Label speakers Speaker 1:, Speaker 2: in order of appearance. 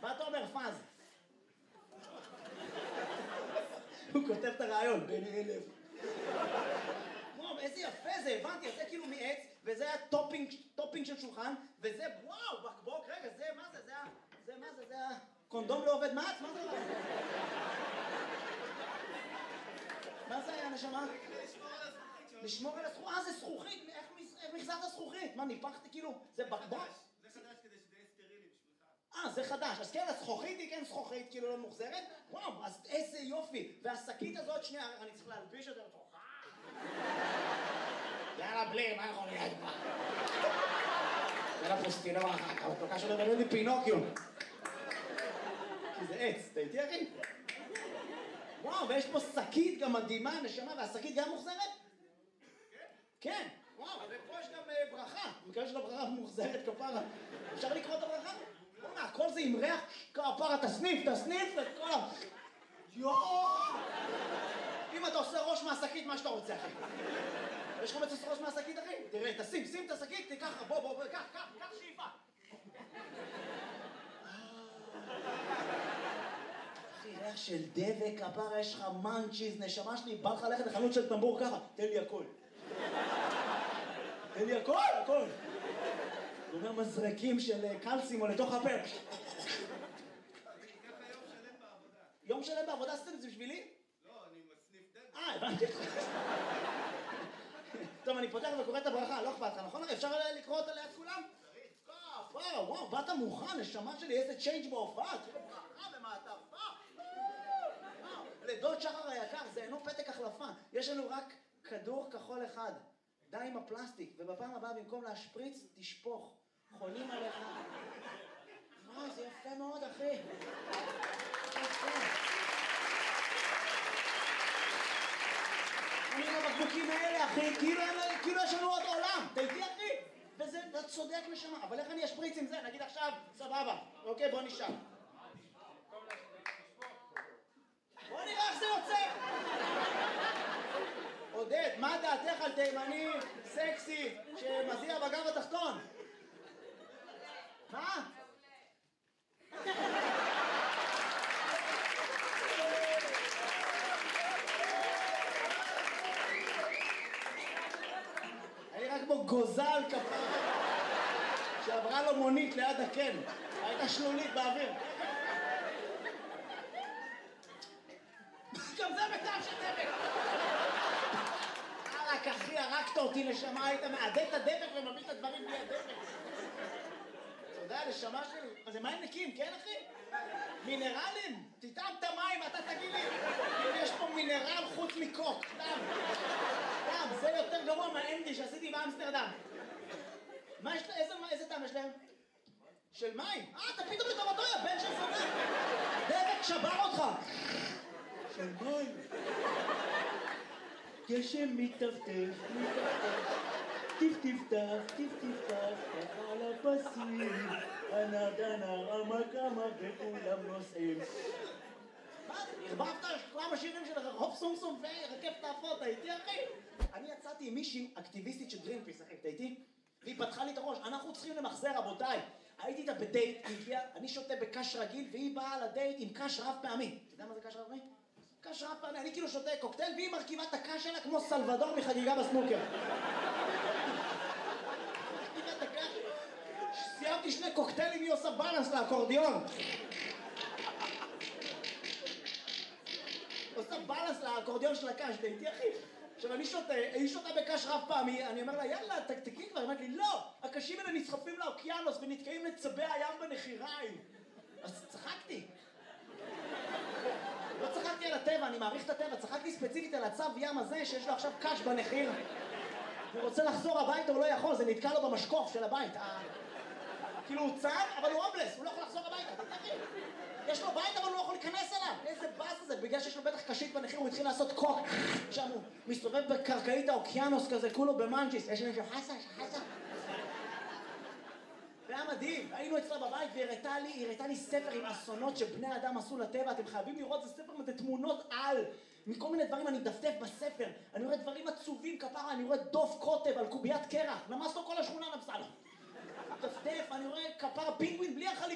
Speaker 1: מה אתה אומר, פאז? הוא כותב את הרעיון, בין 1000. וואו, איזה יפה זה, הבנתי, זה כאילו מעץ, וזה היה טופינג של שולחן, וזה, וואו, בקבוק, רגע, זה, מה זה, זה הקונדום לא עובד מעץ, מה זה? מה זה היה, נשמה? לשמור על הזכוכית. זה זכוכית, איך מחזרת זכוכית? מה, ניפחתי כאילו, זה בקבוק?
Speaker 2: זה חדש כדי שזה יהיה סטרילי בשבילך.
Speaker 1: זה חדש, אז כן, הזכוכית היא כן זכוכית, כאילו לא מוחזרת. וואו, אז איזה יופי. והשקית הזאת, שנייה, אני צריך להלביש יותר תוכה. יאללה, בלי, מה יכול להיות כבר? יאללה, פוסטינה ברכה, אתה קשה לבנות לי פינוקיו. כי זה עץ, אתה איתי אחי? וואו, ויש פה שקית גם מדהימה, נשמה, והשקית גם מוחזרת? כן, וואו, ופה יש גם ברכה. מקווה של הברכה מוחזרת כפרה. אפשר לקרוא את הברכה? בוא'נה, הכל זה עם ריח כפרה, תסניף את כל ה... יואו! אם אתה עושה ראש מהשקית, מה שאתה רוצה, אחי. יש לך מצוס ראש מהשקית, אחי? תראה, שים את השקית, תיקח, בוא, קח שאיפה. אחי, ריח של דבק, כפרה, יש לך מנצ'יז, נשמה שלי, בא לך ללכת לחנות של טמבור ככה, תן לי הכל. תן לי הכל. זה אומר מזרקים של קלסים או לתוך הפה. יום שלם בעבודה עשיתם את זה בשבילי?
Speaker 2: לא, אני מסניף דבק.
Speaker 1: הבנתי אותך. טוב, אני פותח וקורא את הברכה, לא אכפת לך, נכון? אפשר לקרוא אותה ליד כולם? וואו, באת מוכן, נשמה שלי, איזה צ'יינג' בהופעה, תראו ברכה במעטפה. לדוד שחר היקר, זה אינו פתק החלפה, יש לנו רק כדור כחול אחד, די עם הפלסטיק, ובפעם הבאה במקום להשפריץ, תשפוך, חולים עליך. וואו, זה יפה מאוד, אחי. אני בבקבוקים האלה, אחי, כאילו יש לנו עוד עולם, אתה איתי, אחי? וזה, אתה צודק נשמה, אבל איך אני אשפריץ עם זה? נגיד עכשיו, סבבה, אוקיי, בוא נשאר. בוא נראה איך זה יוצא. עודד, מה דעתך על תימני סקסי שמזיע בגב התחתון? מה? אני רק כמו גוזל כפרה שעברה לו מונית ליד הקן, הייתה שלולית באוויר. גם זה בטעם של דבק. רק אחי, הרגת אותי נשמה, היית מעדד את הדבק ומביא את הדברים בלי הדבק. אתה יודע, נשמה שלי, אז זה מים נקיים, כן אחי? מינרלים? תטעם את המים, אתה תגיד לי אם יש פה מינרל חוץ מקוק, דם, זה יותר גרוע מהאנדי שעשיתי באמסטרדם. מה יש להם? איזה טעם יש להם? של מים? אתה פתאום לטובתו, יא בן של זונה. דבק שבר אותך. של מים. גשם מטפטף, טפטף, ככה על הפסים, הנר, המקמה וכולם נוסעים. מה? הרבבת כמה שירים שלך, הופ סום סום ורקף תעפות, הייתי אחי? אני יצאתי עם מישהי אקטיביסטית של גרינפיס, אחי, אתה איתי? והיא פתחה לי את הראש, אנחנו צריכים למחזר, רבותיי. הייתי איתה בדייט, אני שותה בקש רגיל, והיא באה לדייט עם קש רב פעמי. אתה יודע מה זה קש רב פעמי? קש רב פעמי, אני כאילו שותה קוקטייל, והיא מרכיבה את הקש שלה כמו סלבדור מחגיגה בסנוקר. סיימתי 2 קוקטיילים, היא עושה בלנס לאקורדיון. עושה בלנס לאקורדיון של הקש, דייתי אחי. עכשיו היא שותה בקש רב פעמי, אני אומר לה יאללה תקתקי כבר, היא אומרת לי לא, הקשים האלה נסחפים לאוקיינוס ונתקעים לצבי הים בנחיריים. אז צחקתי. לא צחקתי על הטבע, אני מעריך את הטבע, צחקתי ספציפית על הצב ים הזה שיש לו עכשיו קש בנחיר. הוא רוצה לחזור הביתה, הוא לא יכול, זה נתקע לו במשקוף של הבית. כאילו הוא צב, אבל הוא הומלס, הוא לא יכול לחזור הביתה, אתה תגיד. יש לו בית, אבל הוא לא יכול להיכנס אליו. איזה באס זה, בגלל שיש לו בטח קשית בנחיר, הוא התחיל לעשות קוק. שם הוא מסתובב בקרקעית האוקיינוס כזה, כולו במנג'יס. יש לנו חסה. והיה מדהים, היינו אצלה בבית והיא הראתה לי ספר עם אסונות שבני אדם עשו לטבע, אתם חייבים לראות, זה ספר עם תמונות על, מכל מיני דברים, אני מדפדף בספר, אני רואה דברים עצובים כפרה, אני רואה דוב קוטב על קוביית קרח, נמס לו כל השכונה נפסה לו. מדפדף, אני רואה כפרה פינגווין בלי החליפה.